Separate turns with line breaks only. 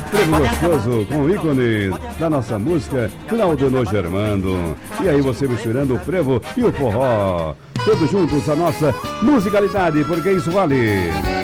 Frevo gostoso com o ícone da nossa música, Claudio Germando. E aí você misturando o frevo e o forró. Todos juntos a nossa musicalidade, porque isso vale.